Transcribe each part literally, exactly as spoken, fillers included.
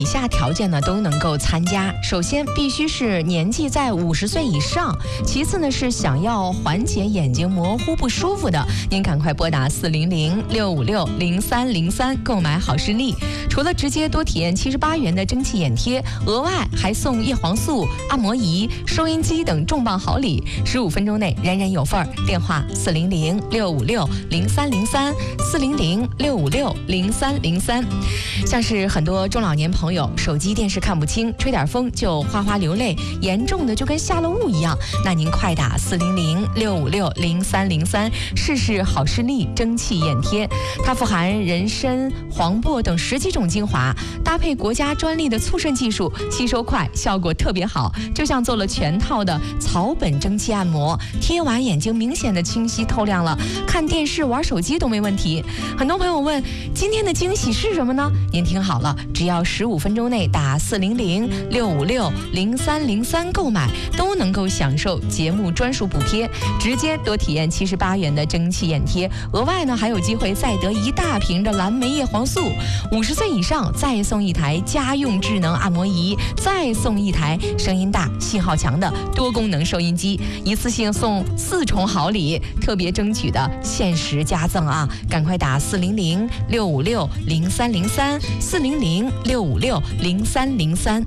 以下条件呢都能够参加。首先必须是年纪在五十岁以上，其次呢是想要缓解眼睛模糊不舒服的，您赶快拨打四零零六五六零三零三购买好视力。除了直接多体验七十八元的蒸汽眼贴，额外还送叶黄素、按摩仪、收音机等重磅好礼，十五分钟内人人有份儿。电话四零零六五六零三零三四零零六五六零三零三。像是很多中老年朋友手机电视看不清，吹点风就哗哗流泪，严重的就跟下了雾一样，那您快打四零零六五六零三零三试试好视力蒸汽眼贴。它富含人参、黄柏等十几种精华，搭配国家专利的促渗技术，吸收快，效果特别好，就像做了全套的草本蒸汽按摩，贴完眼睛明显的清晰透亮了，看电视玩手机都没问题。很多朋友问今天的惊喜是什么呢？您听好了，只要十五分钟内打四零零六五六零三零三购买，都能够享受节目专属补贴，直接多体验七十八元的蒸汽眼贴，额外呢还有机会再得一大瓶的蓝莓叶黄素，五十岁以上再送一台家用智能按摩仪，再送一台声音大、信号强的多功能收音机，一次性送四重好礼，特别争取的限时加赠啊！赶快打四零零六五六零三零三四零零六五六零三零三。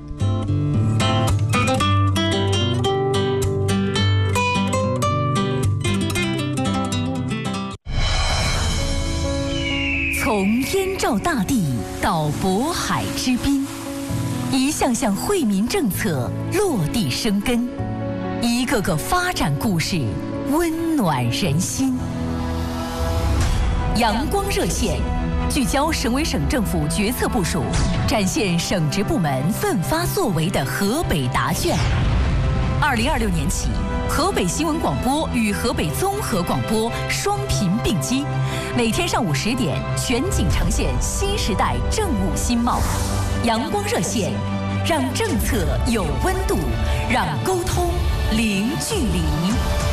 从燕赵大地到渤海之滨，一项项惠民政策落地生根，一个个发展故事温暖人心。阳光热线聚焦省委省政府决策部署，展现省直部门奋发作为的河北答卷。二零二六年起，河北新闻广播与河北综合广播双频并机，每天上午十点全景呈现新时代政务新貌。阳光热线，让政策有温度，让沟通零距离。